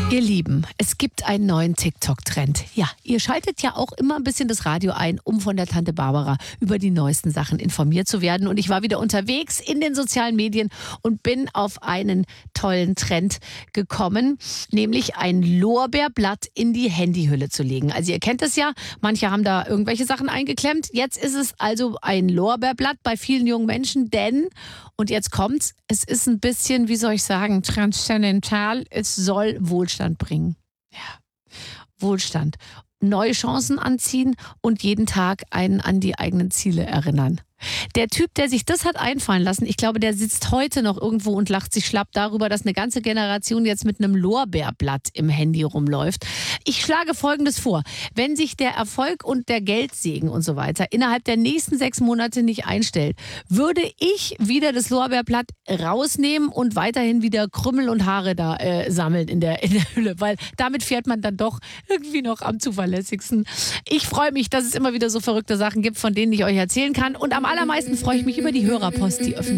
Ihr Lieben, es gibt einen neuen TikTok-Trend. Ja, ihr schaltet ja auch immer ein bisschen das Radio ein, um von der Tante Barbara über die neuesten Sachen informiert zu werden. Und ich war wieder unterwegs in den sozialen Medien und bin auf einen tollen Trend gekommen, nämlich ein Lorbeerblatt in die Handyhülle zu legen. Also ihr kennt es ja, manche haben da irgendwelche Sachen eingeklemmt. Jetzt ist es also ein Lorbeerblatt bei vielen jungen Menschen, denn, und jetzt kommt's, es ist ein bisschen, wie soll ich sagen, transzendental, es soll Wohlstand bringen. Ja, Wohlstand. Neue Chancen anziehen und jeden Tag einen an die eigenen Ziele erinnern. Der Typ, der sich das hat einfallen lassen, ich glaube, der sitzt heute noch irgendwo und lacht sich schlapp darüber, dass eine ganze Generation jetzt mit einem Lorbeerblatt im Handy rumläuft. Ich schlage Folgendes vor. Wenn sich der Erfolg und der Geldsegen und so weiter innerhalb der nächsten 6 Monate nicht einstellt, würde ich wieder das Lorbeerblatt rausnehmen und weiterhin wieder Krümmel und Haare da sammeln in der Hülle, weil damit fährt man dann doch irgendwie noch am zuverlässigsten. Ich freue mich, dass es immer wieder so verrückte Sachen gibt, von denen ich euch erzählen kann. Und am allermeisten freue ich mich über die Hörerpost, die öffentlich